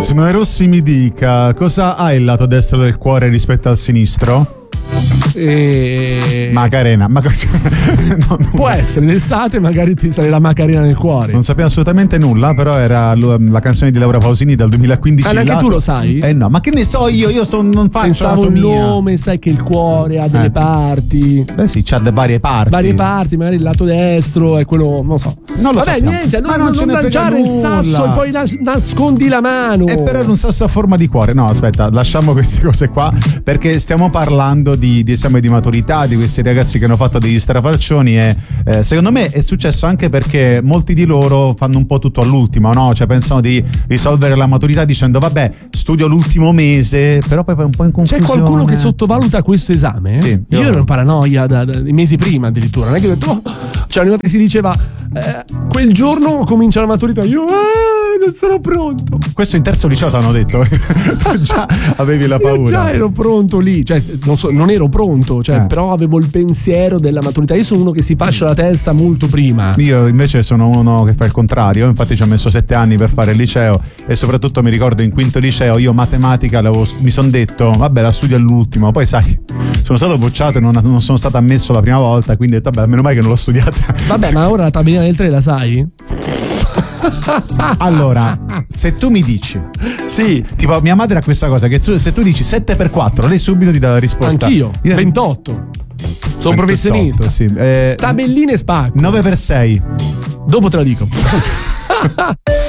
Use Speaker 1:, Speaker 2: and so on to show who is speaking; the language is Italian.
Speaker 1: Simone Rossi mi dica, cosa ha il lato destro del cuore rispetto al sinistro? Macarena,
Speaker 2: può essere d'estate, magari ti sale la Macarena nel cuore.
Speaker 1: Non sappiamo assolutamente nulla, però era la canzone di Laura Pausini dal 2015.
Speaker 2: Ma anche tu lo sai?
Speaker 1: No, ma che ne so io non faccio
Speaker 2: pensavo un nome, sai che il cuore ha delle parti.
Speaker 1: Beh sì, c'ha varie parti,
Speaker 2: magari il lato destro è quello, non so.
Speaker 1: Non lo so.
Speaker 2: Vabbè, niente, non lanciare il sasso e poi nascondi la mano.
Speaker 1: E però era un sasso a forma di cuore. No, aspetta, lasciamo queste cose qua, perché stiamo parlando di esame di maturità, di questi ragazzi che hanno fatto degli strafalcioni e secondo me è successo anche perché molti di loro fanno un po' tutto all'ultimo, no? Cioè pensano di risolvere la maturità dicendo vabbè, studio l'ultimo mese, però poi un po' in confusione.
Speaker 2: C'è qualcuno che sottovaluta questo esame?
Speaker 1: Sì,
Speaker 2: io ero in paranoia dai mesi prima addirittura, non è che ho detto c'era una volta che si diceva quel giorno comincia la maturità, io non sono pronto.
Speaker 1: Questo in terzo liceo ti hanno detto. Tu già avevi la paura.
Speaker 2: Io già ero pronto lì, cioè non ero pronto, cioè, però avevo il pensiero della maturità. Io sono uno che si fascia la testa molto prima.
Speaker 1: Io invece sono uno che fa il contrario, infatti ci ho messo 7 anni per fare il liceo e soprattutto mi ricordo in quinto liceo io matematica mi sono detto vabbè la studio all'ultimo, poi sai sono stato bocciato e non sono stato ammesso la prima volta, quindi ho detto vabbè meno male che non l'ho studiata.
Speaker 2: Vabbè, ma ora la tabellina del 3 la sai?
Speaker 1: Allora, se tu mi dici
Speaker 2: sì,
Speaker 1: tipo mia madre ha questa cosa che se tu dici 7x4 lei subito ti dà la risposta.
Speaker 2: Anch'io 28. Sono professionista.
Speaker 1: Sì.
Speaker 2: Tabelline spacco.
Speaker 1: 9x6.
Speaker 2: Dopo te lo dico.